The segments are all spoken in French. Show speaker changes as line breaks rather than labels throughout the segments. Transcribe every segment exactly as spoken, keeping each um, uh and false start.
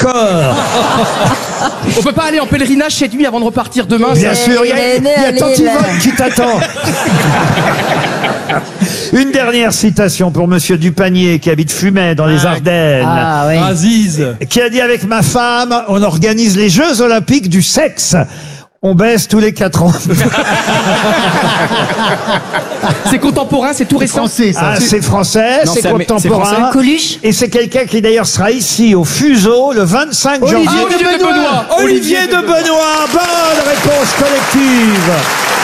D'accord.
On peut pas aller en pèlerinage cette nuit avant de repartir demain.
Bien
ça...
sûr, il y a, il y a Tanty Von qui t'attend. Une dernière citation pour Monsieur Dupanier qui habite Fumay dans les Ardennes.
Ah oui.
Aziz.
Qui a dit avec ma femme, on organise les Jeux Olympiques du sexe. On baisse tous les quatre ans.
C'est contemporain, c'est tout récent.
Français, ça.
Ah, c'est français,
Non,
c'est
c'est amé- c'est
contemporain.
français.
Coluche.
Et c'est quelqu'un qui d'ailleurs sera ici au Fuseau le vingt-cinq janvier.
Ah, Olivier de Benoît.
Olivier de Benoît. Bonne réponse collective.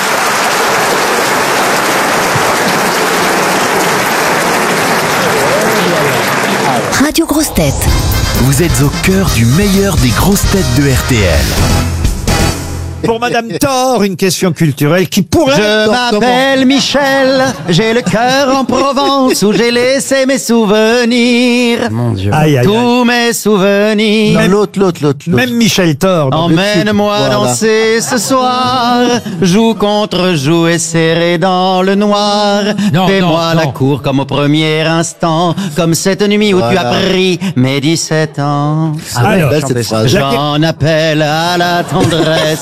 Radio Grosses Têtes.
Vous êtes au cœur du meilleur des grosses têtes de R T L.
Pour Madame Thor, une question culturelle qui pourrait...
Je m'appelle Michel, j'ai le cœur en Provence où j'ai laissé mes souvenirs.
Mon Dieu.
Aïe, aïe, aïe.
Tous mes souvenirs.
Même-
L'autre, l'autre, l'autre.
Même Michel Thor. donc,
Emmène-moi
voilà.
danser ce soir, joue contre joue et serré dans le noir.
Non,
Fais-moi
non,
la
non.
cour comme au premier instant, comme cette nuit où tu as pris mes dix-sept ans.
Alors,
Belle cette phrase. J'en appelle à la tendresse,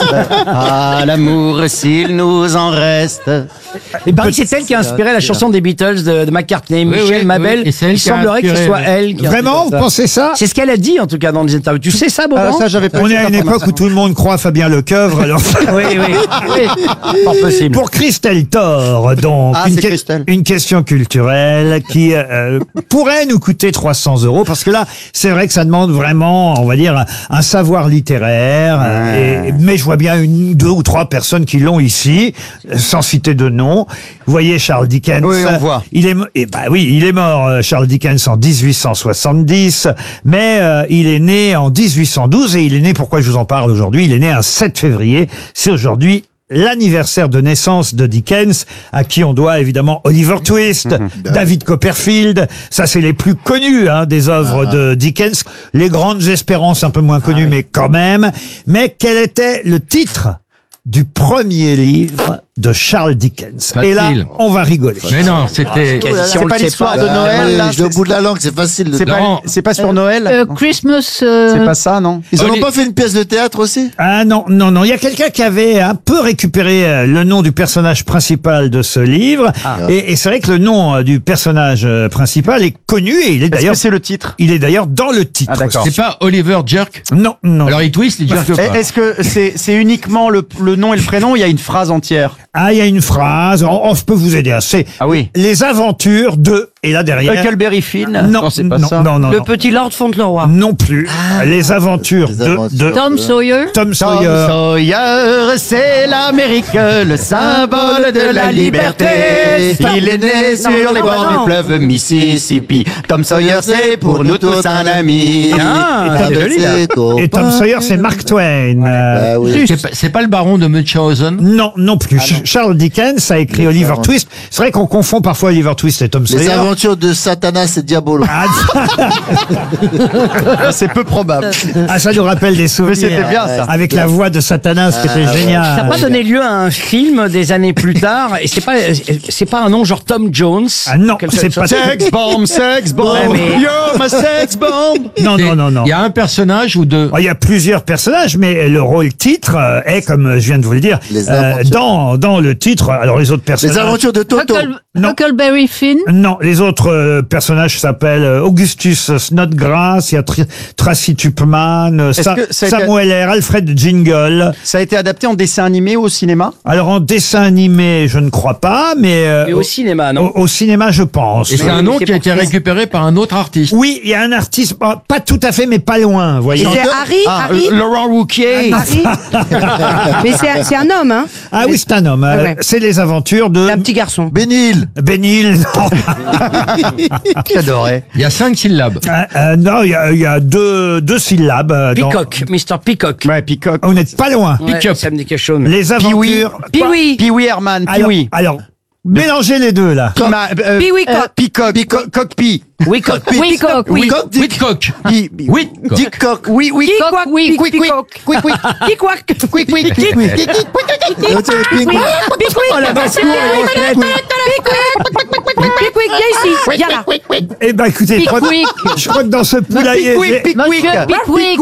à l'amour s'il nous en reste.
Et Paris, c'est elle qui a inspiré la chanson des Beatles de, de McCartney,
Oui,
Michel
oui,
Mabel.
oui, et c'est elle
Il
qui a
semblerait que ce
inspiré,
soit
oui.
elle. Qui a
Vraiment, vous
inspiré ça.
pensez ça?
C'est ce qu'elle a dit en tout cas dans les interviews. Tu sais ça, Boban?
Ah, ça, j'avais pas
On
eu
est à
cette
une époque où tout le monde croit Fabien Lecoeuvre, alors...
Oui, oui. oui. Pas possible.
Pour Christelle Thor, donc,
Ah,
une,
c'est
que-
Christelle.
une question culturelle qui euh, pourrait nous coûter trois cents euros, parce que là, c'est vrai que ça demande vraiment, on va dire, un, un savoir littéraire, euh, et- mais je vois bien une, deux ou trois personnes qui l'ont ici, euh, sans citer de nom. Vous voyez Charles Dickens.
Oui, on voit.
Il est, mo- eh ben oui, il est mort, euh, Charles Dickens, en dix-huit cent soixante-dix, mais euh, il est né en dix-huit cent douze, et il est né, pourquoi je vous en parle aujourd'hui, il est né un sept février, c'est aujourd'hui l'anniversaire de naissance de Dickens, à qui on doit évidemment Oliver Twist, David Copperfield, ça c'est les plus connus hein, des œuvres de Dickens, les Grandes Espérances un peu moins connues mais quand même. Mais quel était le titre du premier livre de Charles Dickens? Et là,
Facile.
on va rigoler.
Mais non, c'était...
Si on
C'est
le
pas
sait
l'histoire
pas.
de Noël, là.
J'ai au bout de la langue, c'est facile. de-
C'est pas,
Non.
c'est pas sur Noël.
Euh, Christmas. euh,
C'est pas ça, non?
Ils en ont
Oli-
pas fait une pièce de théâtre aussi?
Ah non, non, non. Il y a quelqu'un qui avait un peu récupéré euh, le nom du personnage principal de ce livre. Et, et c'est vrai que le nom euh, du personnage euh, principal est connu et il est
Est-ce
d'ailleurs,
que c'est le titre?
il est d'ailleurs dans le titre.
Ah, d'accord.
C'est pas Oliver Jerk?
Non, non.
Alors il twist, il jerk
Eh,
pas.
Est-ce que c'est c'est uniquement le, le nom et le prénom ou il y a une phrase entière?
Ah, il y a une phrase. Oh, oh, je peux vous aider. hein, C'est
Ah oui.
les aventures de. Et là derrière.
Huckleberry Finn?
Non,
c'est pas
non,
ça.
non, non,
Le
non.
petit Lord Fauntleroy.
Non plus. Les aventures,
Les
de,
aventures.
de
Tom Sawyer.
Tom
Tom
Sawyer.
Sawyer, c'est l'Amérique, le symbole de la liberté. Il est né sur les bords du fleuve Mississippi. Tom Sawyer, c'est pour nous tous un ami.
Ah,
Ah,
c'est
ben,
joli là.
c'est ton
Et Tom Sawyer, c'est Mark Twain. Euh,
Bah oui.
C'est pas, c'est pas le baron de Munchausen?
Non, non plus. Ch- Charles Dickens a écrit Oliver
aventures.
Twist. C'est vrai qu'on confond parfois Oliver Twist et Tom
Les
Sawyer.
aventures de Satanas et Diabolo.
Ah,
C'est peu probable.
ah, ça nous rappelle des souvenirs.
Mais c'était bien, ça.
Avec la voix de Satanas qui était
Ça n'a
géniale.
pas donné lieu à un film des années plus tard, et c'est pas, c'est pas un nom genre Tom Jones.
Ah non,
Quelque
c'est
chose-
pas
Sex bomb, sex bomb,
Ouais, mais-
you're my sex bomb.
Non, non, non, non.
Il y a un personnage ou deux?
Oh, il y a plusieurs personnages, mais le rôle titre euh, est, comme je viens de vous le dire,
Les
euh,
aventures.
dans, dans le titre. Alors les autres personnages.
Les aventures de Toto.
Huckle-
Non.
Huckleberry Finn.
Non, les autres euh, personnages s'appellent euh, Augustus Snodgrass, il y a Tr- Tracy Tupman, euh,
Est-ce
Sa-
que ça a été-
Samuel R, Alfred Jingle.
Ça a été adapté en dessin animé au cinéma?
Alors en dessin animé, je ne crois pas, mais, euh,
Mais au cinéma, non?
au, au cinéma, je pense.
Et c'est un
mais
nom
c'est
qui a
pour
été
qui?
récupéré par un autre artiste.
Oui, il y a un artiste, pas, pas tout à fait, mais pas loin, vous voyez.
Et c'est Harry,
Ah,
Harry.
Laurent Wauquiez.
Harry. Mais c'est un- c'est un homme, hein.
Ah oui, c'est un homme. euh,
ouais.
C'est les aventures de
Un petit garçon.
Bénil.
Bénil. Non,
J'adorais.
Il y a cinq syllabes.
Euh, euh, non, il y a, il y a deux, deux syllabes. euh, dans-
Peacock, mister Peacock.
Ouais, Peacock.
Vous n'êtes pas loin.
Ouais,
Pick-up.
ça me dit quelque chose.
Les
Pee-wee.
aventures.
Pee-wee.
Pee-wee Herman,
Alors,
Pee-wee.
alors, mélangez les deux là.
Ma- euh,
Pee-wee
euh,
Cock.
Peacock. Co- Cockpee.
Wicock.
Peacock, oui.
Whitcock, Dick.
Whitcock.
Pi-
Whitcock.
Dick Cock. Oui, oui.
Peacock, oui.
Quick, quick.
Peacock.
Quick, quick.
Peacock.
Quick, quick.
Euh, tu sais, Pink.
Oh la basse-cour, les grosses têtes.
Pickwick, viens ici. Viens là.
Eh ben écoutez, je crois,
Pickwick.
je crois que dans ce poulailler,
Pickwick,
j'ai-
Pickwick.
Monsieur Pickwick.